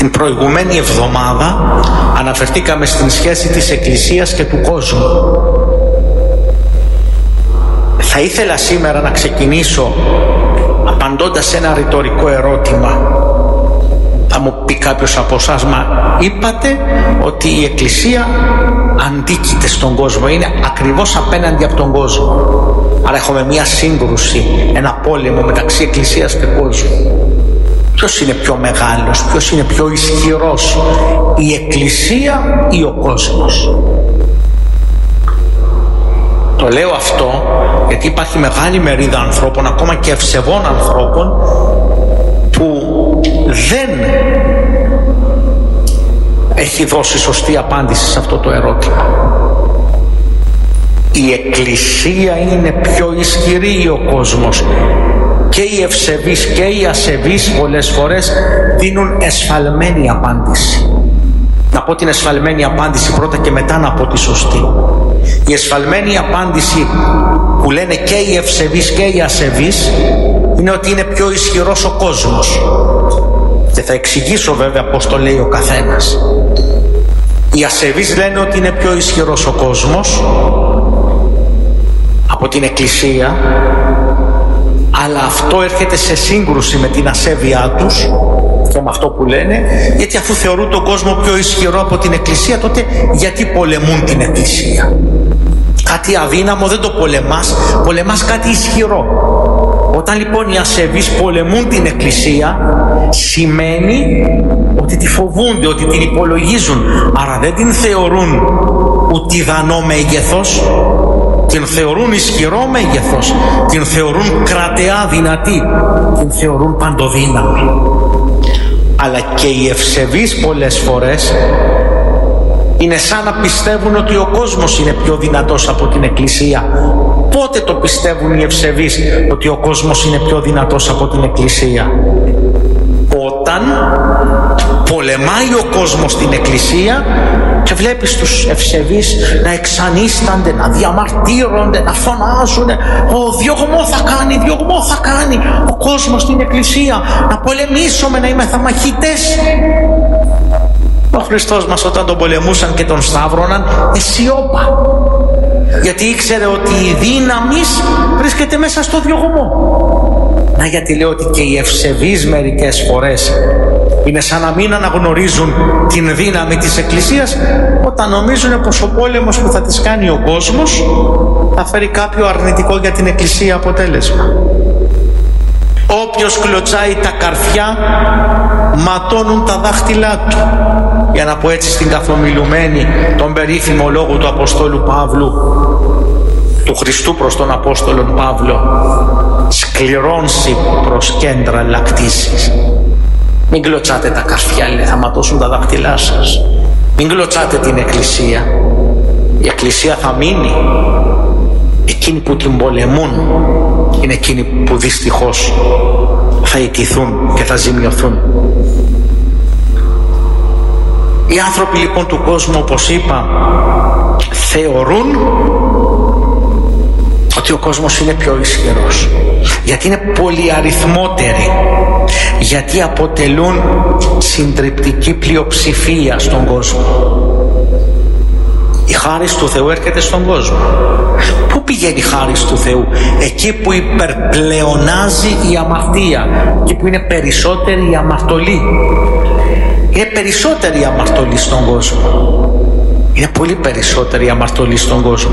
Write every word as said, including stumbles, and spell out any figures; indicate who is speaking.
Speaker 1: Την προηγουμένη εβδομάδα αναφερθήκαμε στην σχέση της Εκκλησίας και του κόσμου. Θα ήθελα σήμερα να ξεκινήσω απαντώντας σε ένα ρητορικό ερώτημα. Θα μου πει κάποιος από εσάς, μα είπατε ότι η Εκκλησία αντίκειται στον κόσμο, είναι ακριβώς απέναντι από τον κόσμο. Άρα έχουμε μια σύγκρουση, ένα πόλεμο μεταξύ Εκκλησίας και κόσμου. Ποιος είναι πιο μεγάλος, ποιος είναι πιο ισχυρός, η Εκκλησία ή ο κόσμος? Το λέω αυτό γιατί υπάρχει μεγάλη μερίδα ανθρώπων, ακόμα και ευσεβών ανθρώπων, που δεν έχει δώσει σωστή απάντηση σε αυτό το ερώτημα. Η Εκκλησία είναι πιο ισχυρή ή ο κόσμος? Και οι ευσεβείς και οι ασεβείς πολλές φορές δίνουν εσφαλμένη απάντηση. Να πω την εσφαλμένη απάντηση πρώτα και μετά να πω τη σωστή. Η εσφαλμένη απάντηση που λένε και οι ευσεβείς και οι ασεβείς είναι ότι είναι πιο ισχυρός ο κόσμος. Και θα εξηγήσω βέβαια πώς το λέει ο καθένας. Οι ασεβείς λένε ότι είναι πιο ισχυρός ο κόσμος από την Εκκλησία, αλλά αυτό έρχεται σε σύγκρουση με την ασέβειά τους και με αυτό που λένε, γιατί αφού θεωρούν τον κόσμο πιο ισχυρό από την Εκκλησία, τότε γιατί πολεμούν την Εκκλησία? Κάτι αδύναμο δεν το πολεμάς, πολεμάς κάτι ισχυρό. Όταν λοιπόν οι ασεβείς πολεμούν την Εκκλησία, σημαίνει ότι τη φοβούνται, ότι την υπολογίζουν, άρα δεν την θεωρούν ουδιδανό μέγεθος, την θεωρούν ισχυρό μέγεθος, την θεωρούν κρατεά δυνατή, την θεωρούν παντοδύναμη. Αλλά και οι ευσεβείς πολλές φορές είναι σαν να πιστεύουν ότι ο κόσμος είναι πιο δυνατός από την Εκκλησία. Πότε το πιστεύουν οι ευσεβείς ότι ο κόσμος είναι πιο δυνατός από την Εκκλησία? Όταν πολεμάει ο κόσμος την Εκκλησία και βλέπεις τους ευσεβείς να εξανίστανται, να διαμαρτύρονται, να φωνάζουν, ο διωγμό θα κάνει, διωγμό θα κάνει ο κόσμος στην Εκκλησία, να πολεμήσουμε, να είμαστε μαχητές. Ο Χριστός μας όταν τον πολεμούσαν και τον σταύρωναν, εσιώπα, γιατί ήξερε ότι η δύναμης βρίσκεται μέσα στο διωγμό. Να, γιατί λέω ότι και οι ευσεβείς μερικές φορές είναι σαν να μην αναγνωρίζουν την δύναμη της Εκκλησίας, όταν νομίζουν πως ο πόλεμος που θα τις κάνει ο κόσμος θα φέρει κάποιο αρνητικό για την Εκκλησία αποτέλεσμα. Όποιος κλωτσάει τα καρφιά, ματώνουν τα δάχτυλά του. Για να πω έτσι στην καθομιλουμένη τον περίφημο λόγο του Αποστόλου Παύλου, του Χριστού προς τον Απόστολον Παύλο, σκληρώνσει προς κέντρα λακτήσεις. Μην κλωτσάτε τα καρφιά, λέει, θα ματώσουν τα δάχτυλά σας. Μην κλωτσάτε την Εκκλησία. Η Εκκλησία θα μείνει. Εκείνοι που την πολεμούν είναι εκείνοι που δυστυχώς θα ηττηθούν και θα ζημιωθούν. Οι άνθρωποι λοιπόν του κόσμου, όπως είπα, θεωρούν ότι ο κόσμος είναι πιο ισχυρός, γιατί είναι πολυαριθμότεροι, γιατί αποτελούν συντριπτική πλειοψηφία στον κόσμο. Η χάρις του Θεού έρχεται στον κόσμο. Πού πηγαίνει η χάρις του Θεού? Εκεί που υπερπλεονάζει η αμαρτία, εκεί που είναι περισσότερη η αμαρτωλή. Είναι περισσότερη η αμαρτωλή στον κόσμο. Είναι πολύ περισσότερη η αμαρτωλή στον κόσμο.